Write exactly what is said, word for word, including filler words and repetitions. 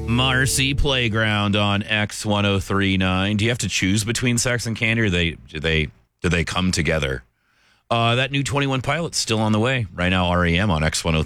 Marcy Playground on X ten thirty-nine. Do you have to choose between Sex and Candy, or they do they do they come together? Uh, that new twenty-one Pilot's still on the way right now. R E M on X ten